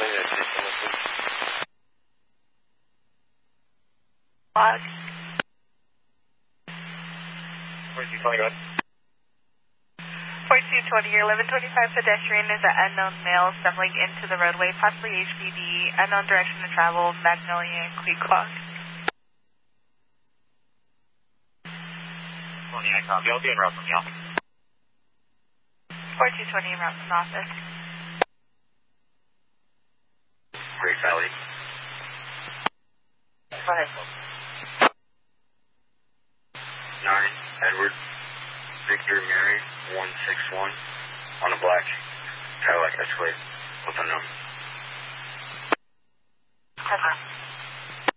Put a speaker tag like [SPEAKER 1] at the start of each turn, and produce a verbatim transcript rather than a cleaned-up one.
[SPEAKER 1] Log.
[SPEAKER 2] forty-two twenty, go ahead.
[SPEAKER 1] forty-two twenty, your eleven twenty-five pedestrian is an unknown male stumbling into the roadway, possibly H P D, unknown direction to travel, Magnolia and Queequeg.
[SPEAKER 2] twenty, I copy. I'll be en route from the office.
[SPEAKER 1] forty-two twenty, en route from the office.
[SPEAKER 2] Great Valley. Five. nine, Edward, Victor, Mary, one six one, on a black Cadillac Escalade with unknown.
[SPEAKER 1] Perfect.